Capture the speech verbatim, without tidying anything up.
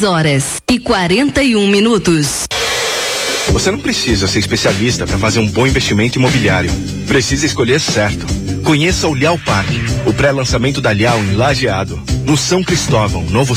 dez horas e quarenta e um minutos. Você não precisa ser especialista para fazer um bom investimento imobiliário. Precisa escolher certo. Conheça o Lial Parque, o pré-lançamento da Lial em Lajeado, no São Cristóvão, Novo